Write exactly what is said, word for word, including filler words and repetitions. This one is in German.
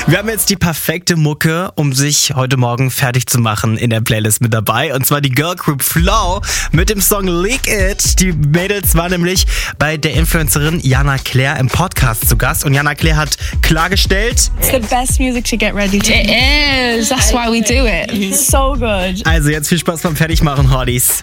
Wir haben jetzt die perfekte Mucke, um sich heute Morgen fertig zu machen, in der Playlist mit dabei. Und zwar die Girl Group Flow mit dem Song Leak It. Die Mädels waren nämlich bei der Influencerin Jana Claire im Podcast zu Gast. Und Jana Claire hat klargestellt: It's the best music to get ready to. It is. That's why we do it. It's so good. Also jetzt viel Spaß beim Fertigmachen, Hotties.